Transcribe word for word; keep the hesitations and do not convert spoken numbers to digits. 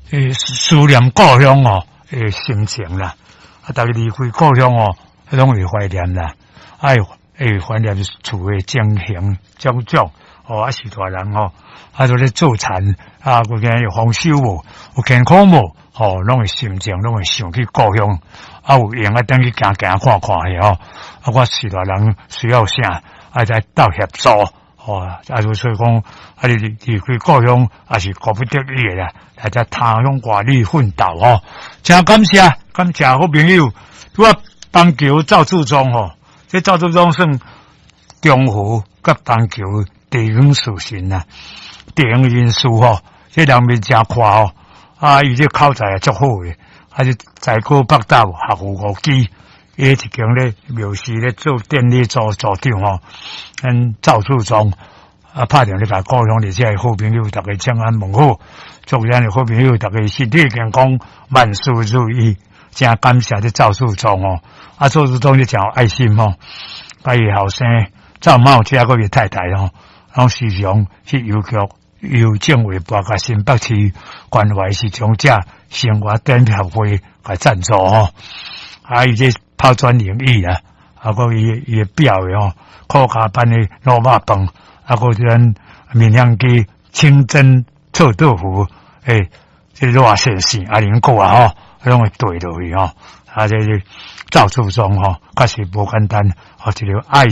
诶思念故乡哦诶心情啦，啊，大家离开故乡哦，拢会怀念啦，哎，会怀念厝诶情形种种。哦，啊是大人哦，啊做咧做田，啊有见有丰收无，有健康无，哦，拢会心情，拢会想去故乡，啊有闲啊等去行行看看诶哦，啊我是大人需要啥，啊再到协助，哦，啊就所以讲，啊你离开故乡，也是顾不得已诶啦，大家他乡外里奋斗哦，真感谢，感谢好朋友，我邦桥赵志忠吼，这赵志忠算中湖甲邦桥。地方属性啊，地方因素吼，这人民真快哦，啊，伊这口才也足好诶，啊，就在国北大学务五基，伊一间咧庙市咧做电力组组长吼，跟赵处忠啊，拍电咧甲故乡里这好朋友，大家平安问好，祝咱的好朋友大家身体健康，万事如意，真感谢这赵处忠哦，啊，赵处忠就真有爱心吼，啊，伊后生赵茂加个伊太太吼。拢时常去邮局、邮政委拨甲新北市关怀市场者生活电协会来赞助吼，啊，伊这抛砖引玉啦，啊，个伊伊表诶吼，考加班诶萝卜饭，啊，个咱闽香鸡清蒸臭豆腐，诶，这热线线啊，零个啊吼，拢会对落去吼，啊，这赵处忠吼，确实无简单，哦，一个爱。